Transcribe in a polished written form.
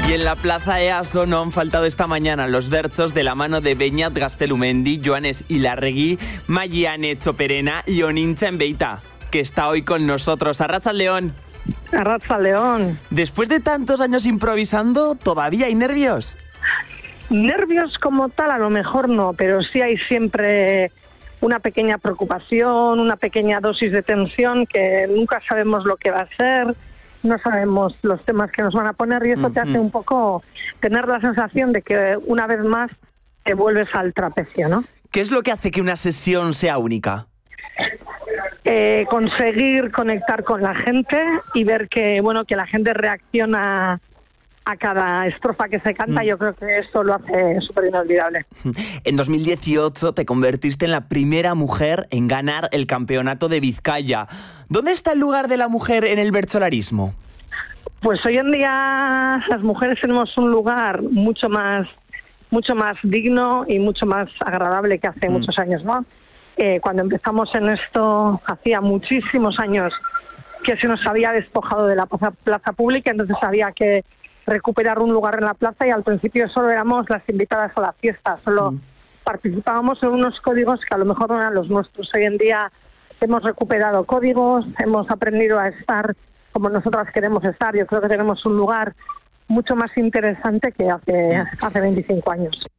Y en la Plaza EASO no han faltado esta mañana los bertsos de la mano de Beñat Gaztelumendi, Joanes Ilarregui, Mayiane Choperena y Onintza Enbeita, que está hoy con nosotros. Arratsaldeon. Arratsaldeon. Después de tantos años improvisando, ¿todavía hay nervios? Nervios como tal, a lo mejor no, pero sí hay siempre una pequeña preocupación, una pequeña dosis de tensión, que nunca sabemos lo que va a ser, no sabemos los temas que nos van a poner, y eso te hace un poco tener la sensación de que una vez más te vuelves al trapecio, ¿no? ¿Qué es lo que hace que una sesión sea única? Conseguir conectar con la gente y ver que la gente reacciona a cada estrofa que se canta. Yo creo que esto lo hace súper inolvidable. En 2018 te convertiste en la primera mujer en ganar el campeonato de Vizcaya. ¿Dónde está el lugar de la mujer en el bertsolarismo? Pues hoy en día las mujeres tenemos un lugar mucho más digno y mucho más agradable que hace muchos años, ¿no? Cuando empezamos en esto, hacía muchísimos años que se nos había despojado de la plaza pública, entonces había que recuperar un lugar en la plaza, y al principio solo éramos las invitadas a la fiesta, solo participábamos en unos códigos que a lo mejor no eran los nuestros. Hoy en día hemos recuperado códigos, hemos aprendido a estar como nosotras queremos estar. Yo creo que tenemos un lugar mucho más interesante que hace 25 años.